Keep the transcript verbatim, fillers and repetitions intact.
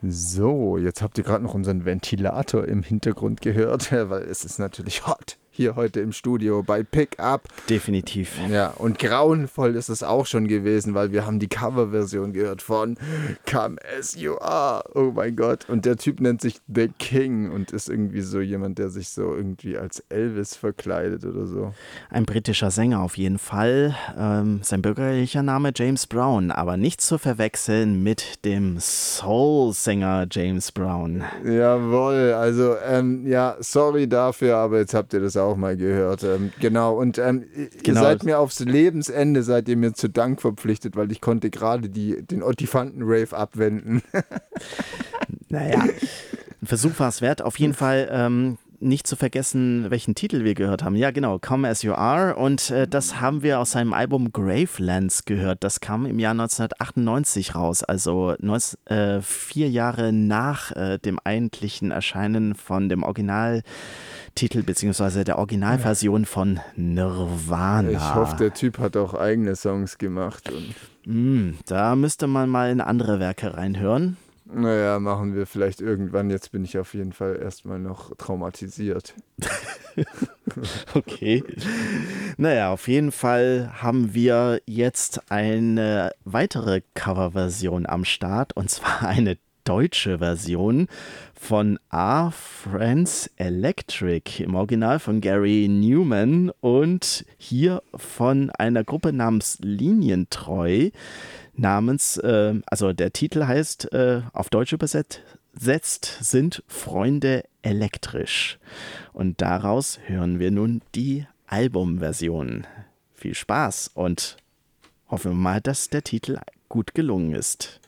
So, jetzt habt ihr gerade noch unseren Ventilator im Hintergrund gehört, weil es ist natürlich hot hier heute im Studio bei Pickup. Definitiv. Ja, und grauenvoll ist es auch schon gewesen, weil wir haben die Coverversion gehört von Come As You Are. Oh mein Gott. Und der Typ nennt sich The King und ist irgendwie so jemand, der sich so irgendwie als Elvis verkleidet oder so. Ein britischer Sänger auf jeden Fall. Ähm, sein bürgerlicher Name James Brown, aber nicht zu verwechseln mit dem Soul-Sänger James Brown. Jawohl, also ähm, ja, sorry dafür, aber jetzt habt ihr das auch mal gehört. Ähm, genau, und ähm, Genau. ihr seid mir aufs Lebensende, seid ihr mir zu Dank verpflichtet, weil ich konnte gerade die, den Ottifanten-Rave abwenden. Naja, ein Versuch war es wert. Auf jeden Fall ähm, nicht zu vergessen, welchen Titel wir gehört haben. Ja, genau, Come As You Are. Und äh, das haben wir aus seinem Album Gravelands gehört. Das kam im Jahr neunzehnhundertachtundneunzig raus, also neun, äh, vier Jahre nach äh, dem eigentlichen Erscheinen von dem Originaltitel beziehungsweise der Originalversion von Nirvana. Ich hoffe, der Typ hat auch eigene Songs gemacht. Und mm, da müsste man mal in andere Werke reinhören. Naja, machen wir vielleicht irgendwann. Jetzt bin ich auf jeden Fall erstmal noch traumatisiert. Okay. Naja, auf jeden Fall haben wir jetzt eine weitere Coverversion am Start, und zwar eine deutsche Version von A. Friends Electric, im Original von Gary Newman und hier von einer Gruppe namens Linientreu. Namens, äh, also der Titel heißt, äh, auf Deutsch übersetzt, sind Freunde elektrisch. Und daraus hören wir nun die Albumversion. Viel Spaß und hoffen wir mal, dass der Titel gut gelungen ist.